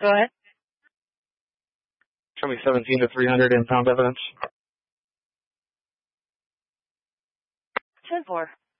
Go ahead. Show me 17 to 300 impound evidence. 10-4.